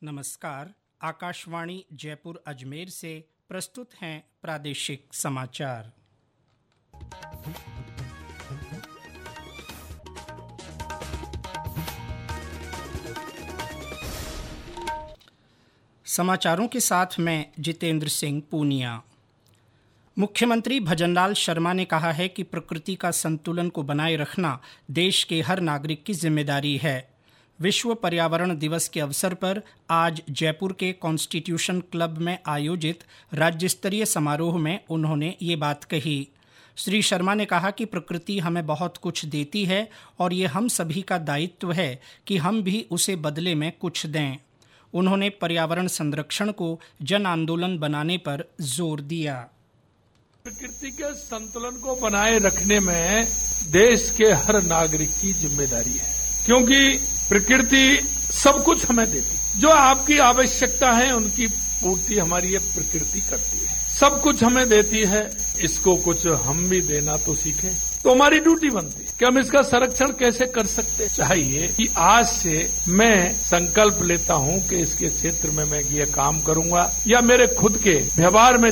नमस्कार। आकाशवाणी जयपुर अजमेर से प्रस्तुत हैं प्रादेशिक समाचार। समाचारों के साथ मैं जितेंद्र सिंह पूनिया। मुख्यमंत्री भजनलाल शर्मा ने कहा है कि प्रकृति का संतुलन को बनाए रखना देश के हर नागरिक की जिम्मेदारी है। विश्व पर्यावरण दिवस के अवसर पर आज जयपुर के कॉन्स्टिट्यूशन क्लब में आयोजित राज्य स्तरीय समारोह में उन्होंने ये बात कही। श्री शर्मा ने कहा कि प्रकृति हमें बहुत कुछ देती है और ये हम सभी का दायित्व है कि हम भी उसे बदले में कुछ दें। उन्होंने पर्यावरण संरक्षण को जन आंदोलन बनाने पर जोर दिया। प्रकृति के संतुलन को बनाए रखने में देश के हर नागरिक की जिम्मेदारी है, क्योंकि प्रकृति सब कुछ हमें देती। जो आपकी आवश्यकता है उनकी पूर्ति हमारी ये प्रकृति करती है। सब कुछ हमें देती है, इसको कुछ हम भी देना तो सीखें। तो हमारी ड्यूटी बनती है कि हम इसका संरक्षण कैसे कर सकते। चाहिए कि आज से मैं संकल्प लेता हूं कि इसके क्षेत्र में मैं ये काम करूंगा, या मेरे खुद के व्यवहार में